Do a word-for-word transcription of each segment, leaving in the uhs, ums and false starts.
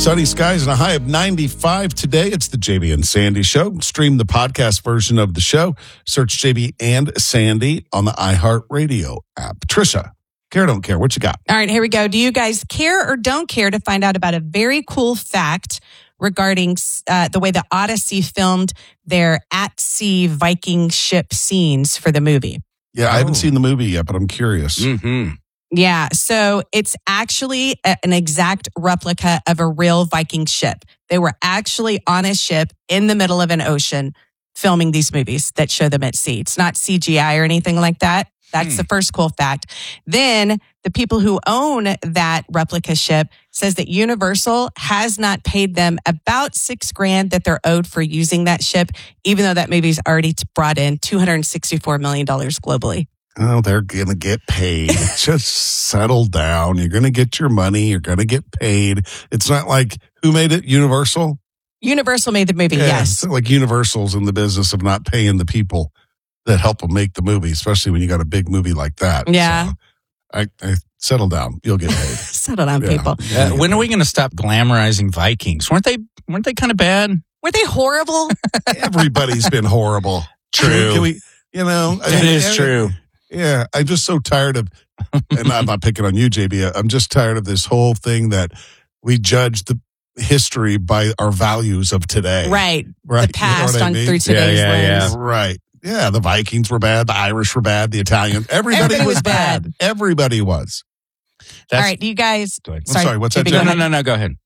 Sunny skies and a high of ninety-five today. It's the J B and Sandy Show. Stream the podcast version of the show. Search J B and Sandy on the iHeartRadio app. Trisha, care or don't care, what you got? All right, here we go. Do you guys care or don't care to find out about a very cool fact regarding uh, the way the Odyssey filmed their at-sea Viking ship scenes for the movie? Yeah, I haven't seen the movie yet, but I'm curious. Mm-hmm. Yeah, so it's actually a, an exact replica of a real Viking ship. They were actually on a ship in the middle of an ocean filming these movies that show them at sea. It's not C G I or anything like that. That's hmm. the first cool fact. Then the people who own that replica ship says that Universal has not paid them about six grand that they're owed for using that ship, even though that movie's already brought in two hundred sixty-four million dollars globally. Oh, they're going to get paid. Just settle down. You're going to get your money. You're going to get paid. It's not like, who made it? Universal? Universal made the movie, yeah, yes. It's not like Universal's in the business of not paying the people that help them make the movie, especially when you got a big movie like that. Yeah. So I, I settle down. You'll get paid. Settle down, yeah. people. Uh, when are we going to stop glamorizing Vikings? Weren't they weren't they kind of bad? Were they horrible? Everybody's been horrible. True. Can we, you know. I It mean, is true. Yeah, I'm just so tired of, and I'm not picking on you, J B. I'm just tired of this whole thing that we judge the history by our values of today. Right. Right. The past You know what I on mean? through today's Yeah, yeah, lens. yeah. Right. Yeah, the Vikings were bad. The Irish were bad. The Italians. Everybody, Everybody was was bad. bad. Everybody was. That's, All right, do you guys... Go ahead. I'm sorry, what's that, J B, Jen? No, go no, ahead. no, no. Go ahead.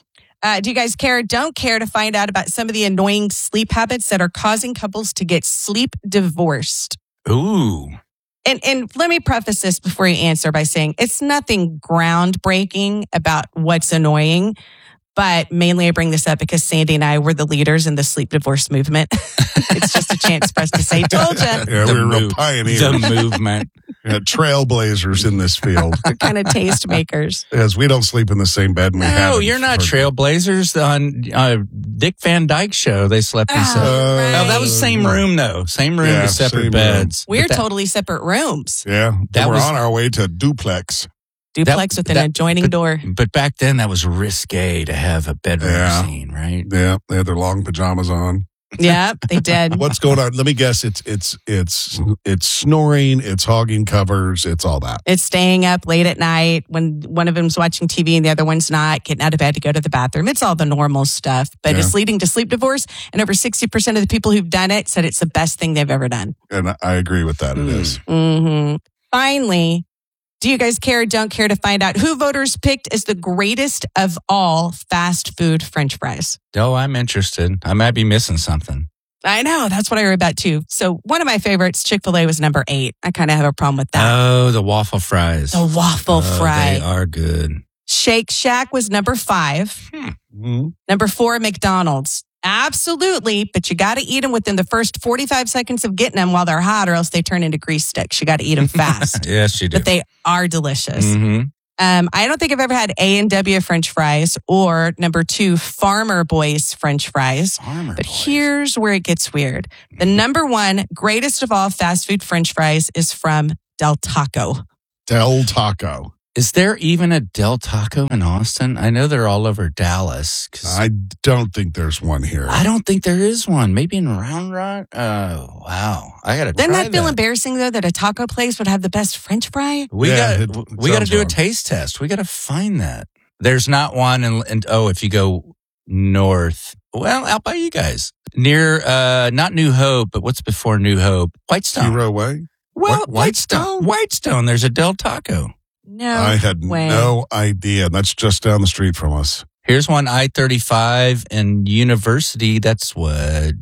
Uh, do you guys care or don't care to find out about some of the annoying sleep habits that are causing couples to get sleep divorced? Ooh. And and let me preface this before you answer by saying it's nothing groundbreaking about what's annoying, but mainly I bring this up because Sandy and I were the leaders in the sleep divorce movement. It's just a chance for us to say, told you. Yeah, The we were real move- pioneers. The movement. Yeah, trailblazers in this field. We're kind of taste makers. Because we don't sleep in the same bed. And we No, haven't you're not for- trailblazers. On uh, Dick Van Dyke show, they slept in Oh, separate. right. No, that was same room though. Same room, Yeah, but separate same room. beds. We're But that- totally separate rooms. Yeah, That we're was- on our way to duplex. Duplex That- with an that- adjoining but- door. But back then, that was risque to have a bedroom Yeah. scene, right? Yeah, they had their long pajamas on. Yeah, they did. What's going on? Let me guess. It's it's it's it's snoring. It's hogging covers. It's all that. It's staying up late at night when one of them's watching T V and the other one's not, getting out of bed to go to the bathroom. It's all the normal stuff, but Yeah. it's leading to sleep divorce. And over sixty percent of the people who've done it said it's the best thing they've ever done. And I agree with that. It Mm. is. Mm-hmm. Finally, do you guys care or don't care to find out who voters picked as the greatest of all fast food French fries? Oh, I'm interested. I might be missing something. I know. That's what I read about too. So one of my favorites, Chick-fil-A, was number eight. I kind of have a problem with that. Oh, the waffle fries. the waffle Oh, fry. They are good. Shake Shack was number five. Mm-hmm. Number four, McDonald's. Absolutely, but you got to eat them within the first forty-five seconds of getting them while they're hot, or else they turn into grease sticks. You got to eat them fast. Yes, you do. But they are delicious. Mm-hmm. Um, I don't think I've ever had A and W French fries or number two, Farmer Boys French fries. Farmer But Boys. here's where it gets weird. The number one greatest of all fast food French fries is from Del Taco. Del Taco. Is there even a Del Taco in Austin? I know they're all over Dallas. 'Cause I don't think there's one here. I don't think there is one. Maybe in Round Rock. Oh, wow. I got to try Doesn't that feel that. embarrassing though that a taco place would have the best French fry? We Yeah, got it- it we got to sounds do a wrong. taste test. We got to find that. There's not one in, in oh, if you go north, well, out by you guys near uh not New Hope, but what's before New Hope? Whitestone. Zero way. Well, White- Whitestone. Whitestone. There's a Del Taco. No I had way. no idea. That's just down the street from us. Here's one I thirty-five and University. That's what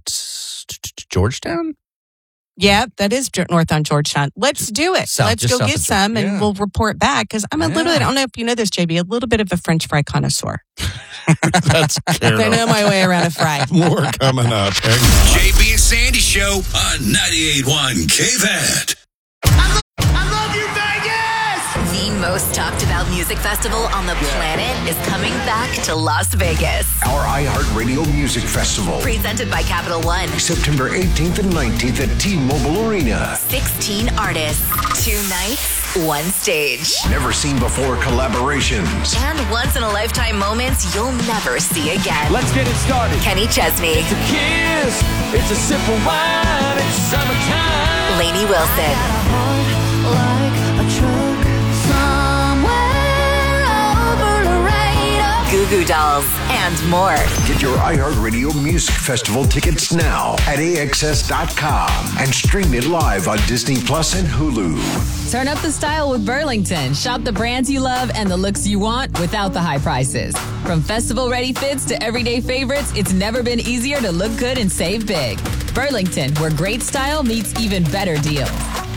Georgetown. Yeah, that is Ge- north on Georgetown. Let's do it. South- Let's just go south get of Geor- some and yeah. we'll report back because I'm a little, Yeah. I don't know if you know this, J B, a little bit of a French fry connoisseur. That's I know my way around a fry. More coming up. J B and Sandy Show on ninety-eight point one K V A T. The most talked about music festival on the planet is coming back to Las Vegas. Our iHeartRadio Music Festival. Presented by Capital One. September eighteenth and nineteenth at T-Mobile Arena. sixteen artists, two nights, one stage. Never seen before collaborations. And once-in-a-lifetime moments you'll never see again. Let's get it started. Kenny Chesney. It's a kiss. It's a sip of wine. It's summertime. Lainey Wilson. Like a truck somewhere over Laredo. Goo Goo Dolls. And more. Get your iHeartRadio Music Festival tickets now at A X S dot com and stream it live on Disney Plus and Hulu. Turn up the style with Burlington. Shop the brands you love and the looks you want without the high prices. From festival-ready fits to everyday favorites, it's never been easier to look good and save big. Burlington, where great style meets even better deals.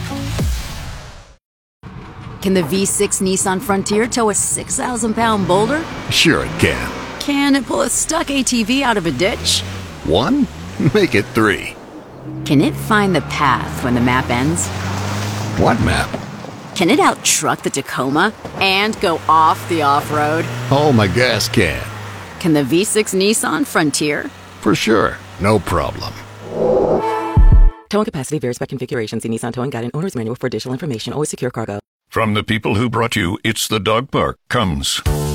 Can the V six Nissan Frontier tow a six thousand pound boulder? Sure it can. Can it pull a stuck A T V out of a ditch? One? Make it three. Can it find the path when the map ends? What map? Can it out-truck the Tacoma and go off the off-road? Oh, my gas can. Can the V six Nissan Frontier? For sure. No problem. Towing capacity varies by configuration. See Nissan Towing Guide and Owner's Manual for additional information. Always secure cargo. From the people who brought you It's the Dog Park comes